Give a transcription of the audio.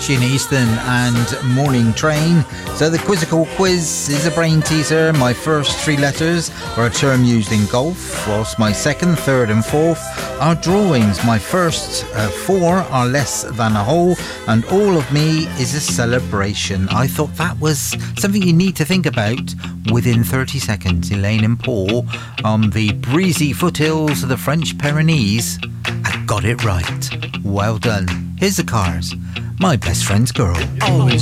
Sheena Easton and Morning Train. So the Quizzical Quiz is a brain teaser. My first three letters are a term used in golf, whilst my second, third and fourth are drawings. My first four are less than a hole, and all of me is a celebration. I thought that was something you need to think about within 30 seconds. Elaine and Paul on the breezy foothills of the French Pyrenees. I got it right. Well done. Here's the Cars. My best friend's girl. Always